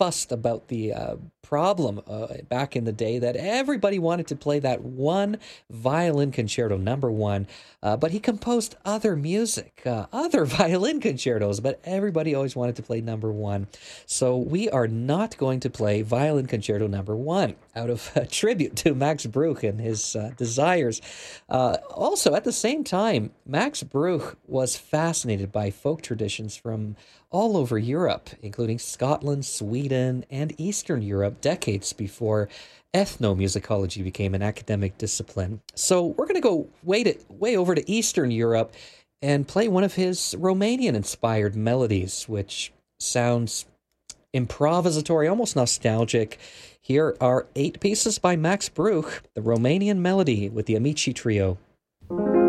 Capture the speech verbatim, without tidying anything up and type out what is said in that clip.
fussed about the uh, problem uh, back in the day that everybody wanted to play that one violin concerto, number one. Uh, but he composed other music, uh, other violin concertos, but everybody always wanted to play number one. So we are not going to play Violin Concerto number one out of uh, tribute to Max Bruch and his uh, desires. Uh, also, at the same time, Max Bruch was fascinated by folk traditions from all over Europe, including Scotland, Sweden, and Eastern Europe, decades before ethnomusicology became an academic discipline. So we're going to go way, to, way over to Eastern Europe and play one of his Romanian-inspired melodies, which sounds improvisatory, almost nostalgic. Here are eight pieces by Max Bruch, the Romanian Melody with the Amici Trio.